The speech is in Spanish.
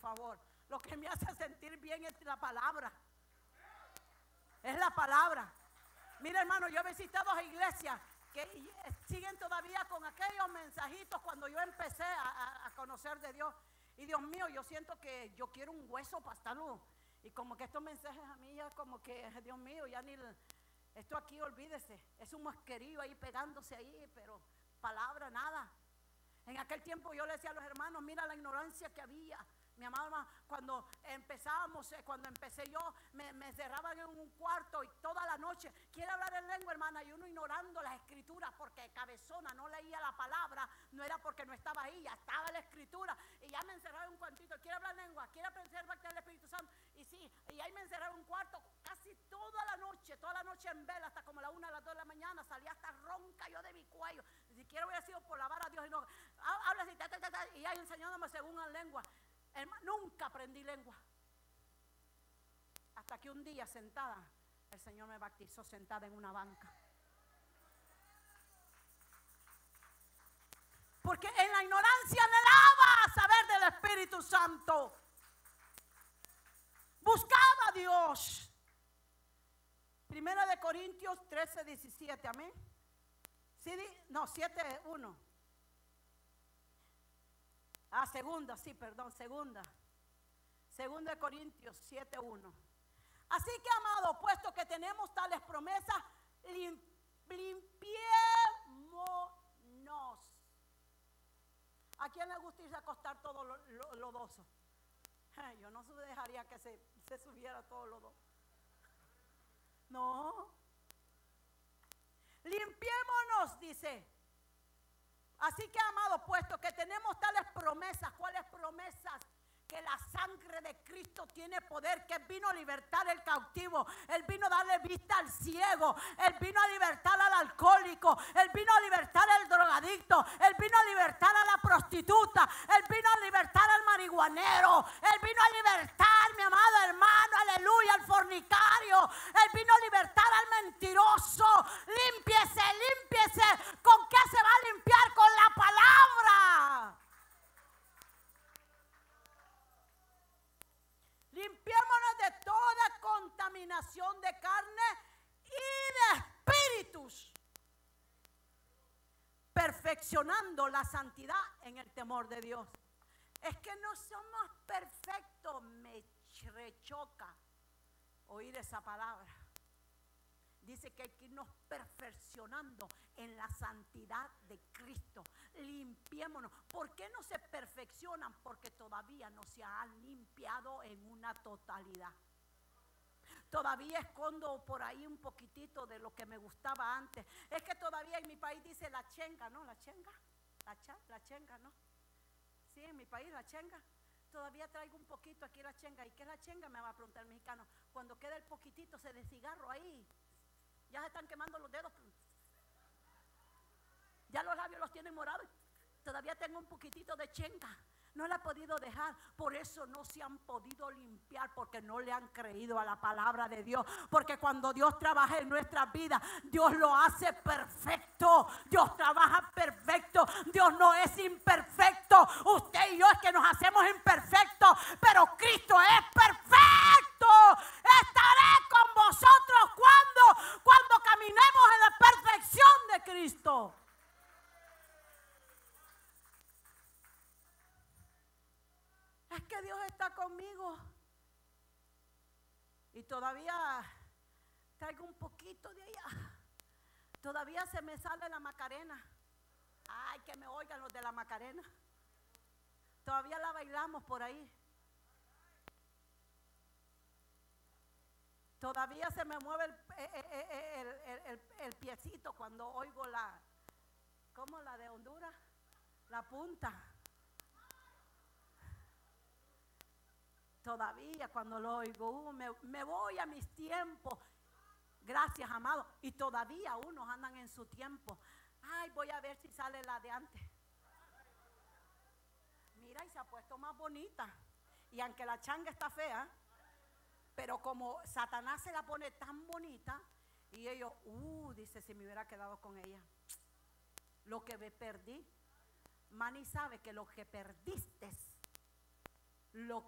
favor. Lo que me hace sentir bien es la palabra. Es la palabra. Mira, hermano, yo he visitado iglesias que siguen todavía con aquellos mensajitos cuando yo empecé a conocer de Dios. Y Dios mío, yo siento que yo quiero un hueso para estarlo. Y como que estos mensajes a mí ya como que, Dios mío, ya ni esto aquí, olvídese. Es un mosquerillo ahí pegándose ahí, pero palabra nada. En aquel tiempo yo le decía a los hermanos, mira la ignorancia que había. Mi amada, cuando empezábamos, cuando empecé yo, me cerraban en un cuarto y toda la noche, quiere hablar en lengua, hermana, y uno ignorando las escrituras porque cabezona, no leía la palabra, no era porque no estaba ahí, ya estaba la escritura, y ya me encerraba en un cuartito, quiere hablar lengua, quiere aprender del Espíritu Santo, y sí, y ahí me encerraba en un cuarto casi toda la noche en vela, hasta como la 1 a las 2 de la mañana, salía hasta ronca yo de mi cuello, ni siquiera hubiera sido por lavar a Dios, y no, habla así, y ahí enseñándome según la lengua. Nunca aprendí lengua. Hasta que un día sentada, el Señor me bautizó sentada en una banca. Porque en la ignorancia anhelaba saber del Espíritu Santo. Buscaba a Dios. 1 Corintios 13, 17, amén. ¿Sí? No, 7, 1. Segunda de Corintios 7:1. Así que, amado, puesto que tenemos tales promesas, limpiémonos. ¿A quién le gusta irse a acostar todo lodoso? Yo no dejaría que se subiera todo lodoso. No. Limpiémonos, dice. Así que, amado, puesto que tenemos tales promesas, ¿cuáles promesas? Que la sangre de Cristo tiene poder, que Él vino a libertar al cautivo, Él vino a darle vista al ciego, Él vino a libertar al alcohólico, Él vino a libertar al drogadicto, Él vino a libertar a la prostituta, Él vino a libertar al marihuanero, Él vino a libertar, mi amado hermano, aleluya, al fornicario, Él vino a libertar al mentiroso. Límpiese, límpiese. ¿Con qué se va a limpiar? Con la palabra. Limpiémonos de toda contaminación de carne y de espíritus, perfeccionando la santidad en el temor de Dios. Es que no somos perfectos. Me rechoca oír esa palabra. Dice que hay que irnos perfeccionando en la santidad de Cristo. Limpiémonos. ¿Por qué no se perfeccionan? Porque todavía no se han limpiado en una totalidad. Todavía escondo por ahí un poquitito de lo que me gustaba antes. Es que todavía en mi país dice la chenga, ¿no? La chenga, la chenga, ¿no? Sí, en mi país la chenga. Todavía traigo un poquito aquí la chenga. ¿Y qué es la chenga? Me va a preguntar el mexicano. Cuando queda el poquitito ese de cigarro ahí, ya se están quemando los dedos. Ya los labios los tienen morados. Todavía tengo un poquitito de chenga. No la he podido dejar. Por eso no se han podido limpiar. Porque no le han creído a la palabra de Dios. Porque cuando Dios trabaja en nuestra vida, Dios lo hace perfecto. Dios trabaja perfecto. Dios no es imperfecto. Usted y yo es que nos hacemos imperfectos. Pero Cristo es perfecto. Estaré con vosotros cuando caminemos en la perfección de Cristo. Es que Dios está conmigo. Y todavía traigo un poquito de allá. Todavía se me sale la Macarena. Ay, que me oigan los de la Macarena. Todavía la bailamos por ahí. Todavía se me mueve el piecito cuando oigo ¿cómo la de Honduras? La punta. Todavía cuando lo oigo, me voy a mis tiempos. Gracias, amado. Y todavía unos andan en su tiempo. Ay, voy a ver si sale la de antes. Mira, y se ha puesto más bonita. Y aunque la changa está fea, pero como Satanás se la pone tan bonita, y ellos, dice, si me hubiera quedado con ella. Lo que me perdí. Mani sabe que lo que perdiste, lo